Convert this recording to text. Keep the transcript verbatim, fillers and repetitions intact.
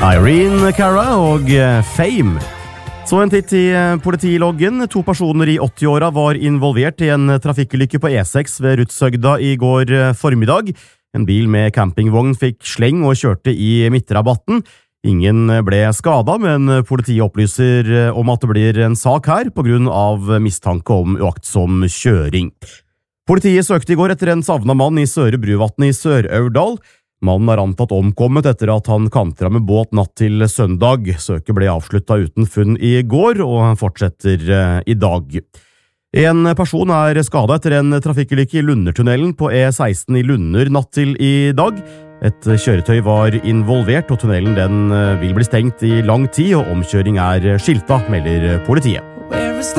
Irene Cara og Fame. Så en titt i politiloggen. To personer i åtti-åra var involvert i en trafikkulykke på E seks ved Rudshøgda i går formiddag. En bil med campingvogn fikk sleng og kjørte i midtrabatten. Ingen ble skadet, men politiet opplyser om at det blir en sak her på grunn av mistanke om uaktsom kjøring. Politiet søkte i går etter en savnet mann i Søre Bruvatn i Sør-Aurdal. Mannen er antatt omkommet etter at han kantra med båt natt til søndag. Søket ble avsluttet uten funn i går, og fortsetter i dag. En person er skadet etter en trafikkulykke i Lundertunnelen på E seksten i Lunder natt til i dag. Et kjøretøy var involvert, og tunnelen den vil bli stengt i lang tid, og omkjøring er skilta, melder politiet.